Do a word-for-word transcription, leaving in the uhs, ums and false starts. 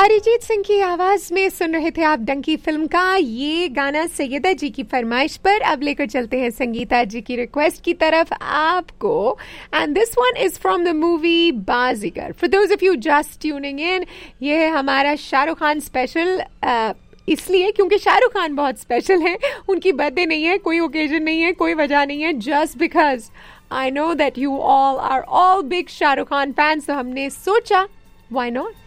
अरिजीत सिंह की आवाज में सुन रहे थे आप डंकी फिल्म का ये गाना सैयदा जी की फरमाइश पर। अब लेकर चलते हैं संगीता जी की रिक्वेस्ट की तरफ आपको, and this one is from the movie Baazigar. For those of you just tuning in, ये है हमारा शाहरुख खान स्पेशल, इसलिए क्योंकि शाहरुख खान बहुत स्पेशल है। उनकी बर्थडे नहीं है, कोई ओकेजन नहीं है, कोई वजह नहीं है, just because I know that you all are all big Shahrukh Khan fans. तो हमने सोचा व्हाई नॉट